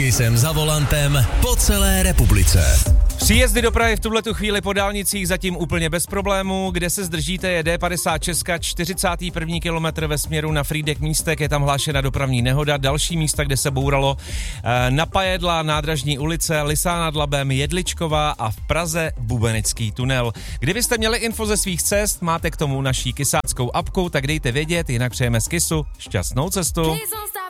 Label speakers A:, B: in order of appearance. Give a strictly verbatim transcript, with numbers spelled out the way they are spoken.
A: Kissem za volantem po celé republice.
B: Příjezdy do Prahy v tuhletu chvíli po dálnicích zatím úplně bez problémů. Kde se zdržíte je D padesát Česka, čtyřicátý první kilometr ve směru na Frýdek Místek, je tam hlášena dopravní nehoda. Další místa, kde se bouralo, na Pajedla, Nádražní ulice, Lysá nad Labem, Jedličková a v Praze Bubenický tunel. Kdybyste měli info ze svých cest, máte k tomu naší kysáckou apku, tak dejte vědět, jinak přejeme z Kissu šťastnou cestu.